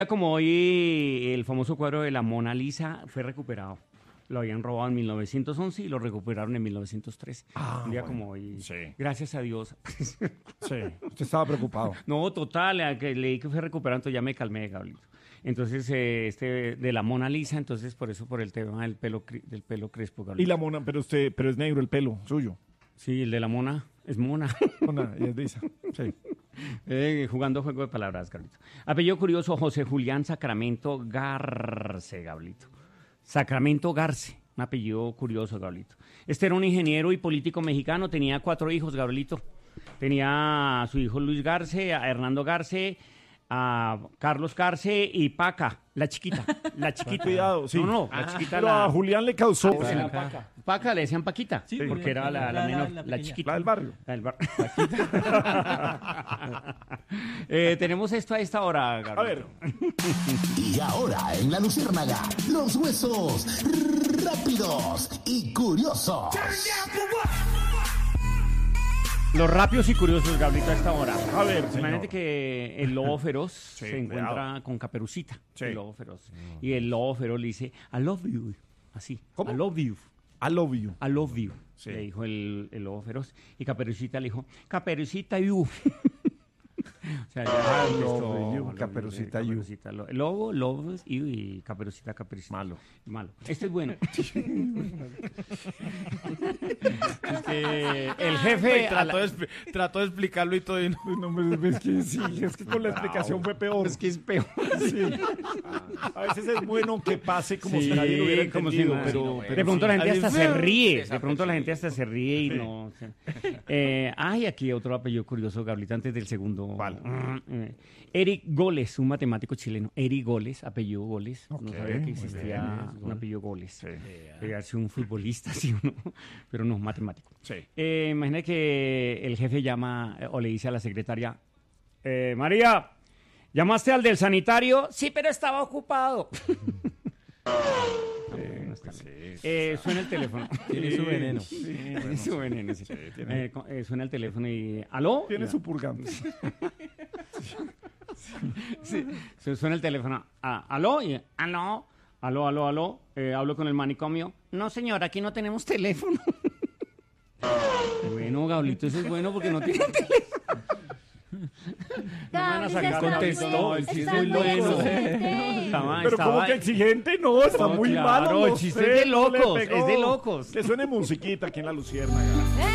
Como hoy el famoso cuadro de la Mona Lisa fue recuperado. Lo habían robado en 1911 y lo recuperaron en 1913. Un día como hoy. Sí. Gracias a Dios. Sí, usted estaba preocupado. No, total, que leí que fue recuperado, entonces ya me calmé, Gabrielito. Entonces, de la Mona Lisa, entonces por eso, por el tema del pelo crespo, Gabrielito. Y la mona, pero es negro el pelo suyo. Sí, el de la mona es mona. Mona, y es lisa. Sí. Jugando juego de palabras, Gabrielito. Apellido curioso, José Julián Sacramento Garce, Gabrielito. Sacramento Garce, un apellido curioso, Gabrielito. Este era un ingeniero y político mexicano, tenía 4 hijos, Gabrielito. Tenía a su hijo Luis Garce, a Hernando Garce, a Carlos Garce y Paca, la chiquita. Cuidado, sí. No, la chiquita. Pero a Julián le causó. Paca le decían Paquita, Sí, porque era la menor, la pequeña. chiquita. La del barrio. La del tenemos esto a esta hora, Gabriel. A ver. Y ahora en La Luciérnaga, los huesos rápidos y curiosos. Los rápidos y curiosos, Gabrielito, a esta hora. A ver, Imagínate señor. que el lobo feroz se encuentra cuidado. con Caperucita, Sí. el lobo feroz. Y el lobo feroz le dice, I love you, así. ¿Cómo? I love you. I love you. I love you, Sí. le dijo el lobo feroz. Y Caperucita le dijo, Caperucita you. O sea, ya I esto- love you, Caperucita you. El lobo, lobos y Caperucita. Malo. Malo. Este es bueno. Es que el jefe... Trató de explicarlo y todo. Y no. No, es que sí, es que con la explicación fue peor. Es que es peor. Sí. A veces es bueno que pase como Sí, si nadie lo hubiera como si entendido, no- pero de pronto la gente sí. hasta se ríe. De pronto la gente hasta se ríe y no. O sea. Aquí otro apellido curioso, Gabrielito, antes del segundo. ¿Cuál? Eric Goles, un matemático chileno. Eric Goles, apellido Goles. Ok, No sabía que muy existía bien, un apellido Goles. Sí. Debería ser un futbolista, sí o no, pero no, matemático. Sí. Imagina que el jefe llama o le dice a la secretaria, María, ¿llamaste al del sanitario? Sí, pero estaba ocupado. No está bien. Suena el teléfono. Tiene su veneno. Tiene su veneno, sí. Suena el teléfono y... ¿Aló? Tiene su purgante. Sí, suena el teléfono. ¿Aló? Y, ¿aló? ¿Aló? Hablo con el manicomio. No, señor, aquí no tenemos teléfono. Bueno, Gablito, eso es bueno porque no tiene teléfono. No me van a sacar contestó, el chiste es muy bueno. Pero como que exigente, no, está No, muy claro, malo. el chiste es de no le locos, pegó. es de locos. Que suene musiquita aquí en La Luciérnaga.